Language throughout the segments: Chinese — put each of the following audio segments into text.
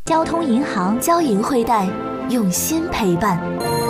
交通银行交银汇贷，用心陪伴。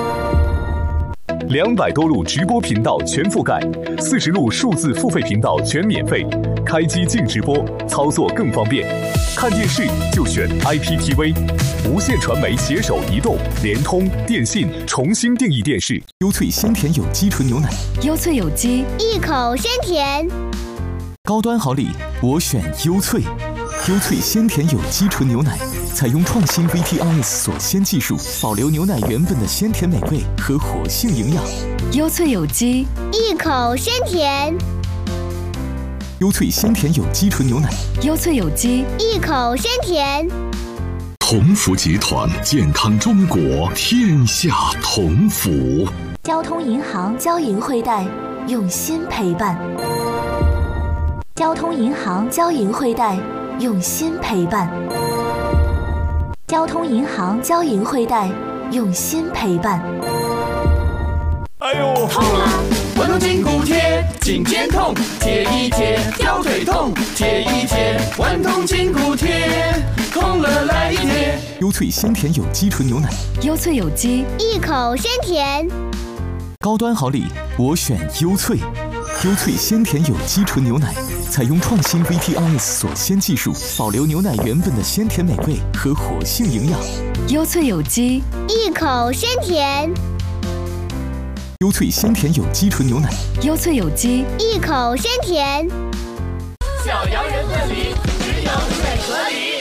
200多路直播频道全覆盖，40路数字付费频道全免费，开机净直播，操作更方便。看电视就选 IPTV， 无线传媒携手移动、联通、电信重新定义电视。 优萃鲜甜有机纯牛奶， 优萃有机，一口鲜甜。 高端好礼，我选优萃。优萃鲜甜有机纯牛奶，采用创新 VTRS 锁鲜技术，保留牛奶原本的鲜甜美味和活性营养。 优萃有机，一口鲜甜。 优萃鲜甜有机纯牛奶， 优萃有机，一口鲜甜。 同福集团，健康中国，天下同福。 交通银行交银汇贷，用心陪伴。交通银行交银汇贷，用心陪伴。交通银行交银汇贷，用心陪伴。 哎呦，痛啊！滚动筋骨贴，颈肩痛，贴一贴；腰腿痛，贴一贴。滚动筋骨贴，痛了来一贴。 优萃鲜甜有机纯牛奶， 优萃有机，一口鲜甜。 高端好礼，我选优萃。优萃鲜甜有机纯牛奶，采用创新 VTRS 锁鲜技术，保留牛奶原本的鲜甜美味和活性营养。 优萃有机，一口鲜甜。 优萃鲜甜有机纯牛奶， 优萃有机，一口鲜甜。 小洋人问里，只有最合理。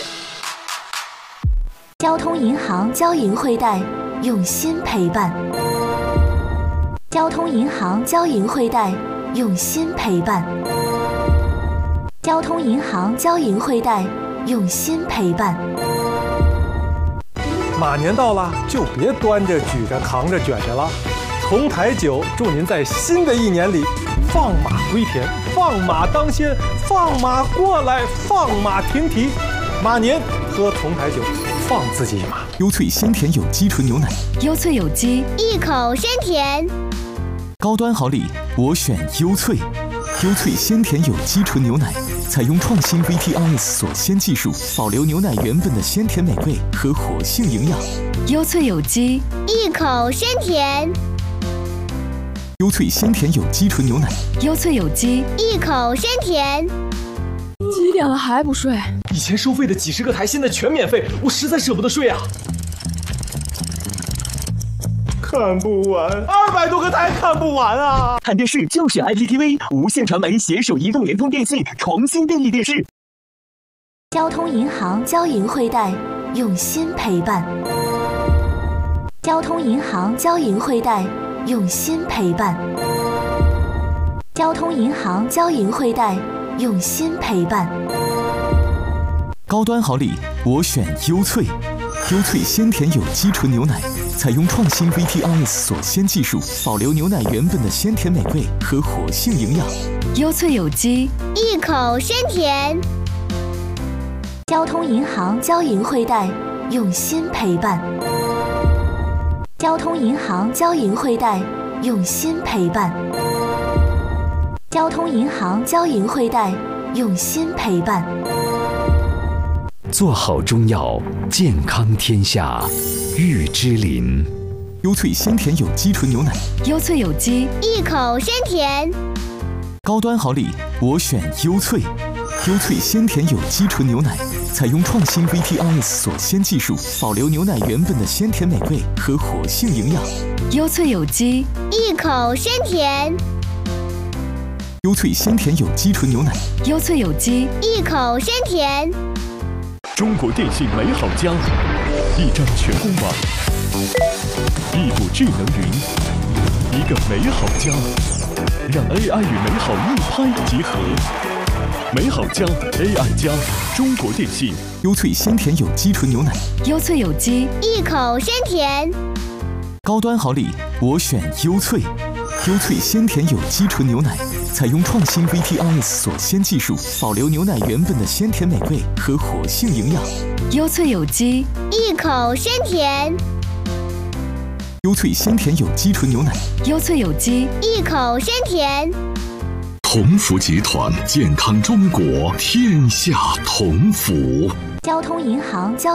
交通银行交银汇贷，用心陪伴。交通银行交银汇贷，用心陪伴。交通银行交银汇贷，用心陪伴。 马年到了，就别端着、举着、扛着、卷着了。从台酒祝您在新的一年里放马归田，放马当先，放马过来，放马停蹄。马年喝从台酒，放自己一马。 优萃鲜甜有机纯牛奶， 优萃有机，一口鲜甜。 高端好礼，我选优萃。优萃鲜甜有机纯牛奶，采用创新 VTRS 锁鲜技术，保留牛奶原本的鲜甜美味和活性营养。 优萃有机，一口鲜甜。 优萃鲜甜有机纯牛奶， 优萃有机，一口鲜甜。 几点了还不睡？ 以前收费的几十个台，现在全免费，我实在舍不得睡啊！ 看不完，200多个台看不完啊！ 看电视就选 IPTV， 无线传媒携手移动、联通、电信重新定义电视。 交通银行交银汇贷，用心陪伴。交通银行交银汇贷，用心陪伴。交通银行交银汇贷，用心陪伴。 高端好礼，我选优萃。优萃鲜甜有机纯牛奶，采用创新 VTRS 锁鲜技术，保留牛奶原本的鲜甜美味和活性营养。 优萃有机，一口鲜甜。交通银行交银汇贷，用心陪伴。交通银行交银汇贷，用心陪伴。交通银行交银汇贷，用心陪伴。 做好中药，健康天下。玉芝林， 优萃鲜甜有机纯牛奶， 优萃有机，一口鲜甜。 高端好礼，我选优萃。优萃鲜甜有机纯牛奶，采用创新 VTRS 锁鲜技术，保留牛奶原本的鲜甜美味和活性营养。 优萃有机，一口鲜甜。 优萃鲜甜有机纯牛奶， 优萃有机，一口鲜甜。 中国电信美好家，一张全公网，一股智能云，一个美好家，让 AI 与美好一拍即合。美好家 AI 加，中国电信。 优萃鲜甜有机纯牛奶， 优萃有机，一口鲜甜。 高端好礼，我选优萃。优萃鲜甜有机纯牛奶，采用创新 VTRS 锁鲜技术，保留牛奶原本的鲜甜美味和活性营养。 优萃有机，一口鲜甜。 优萃鲜甜有机纯牛奶， 优萃有机，一口鲜甜。 同福集团，健康中国，天下同福。 交通银行交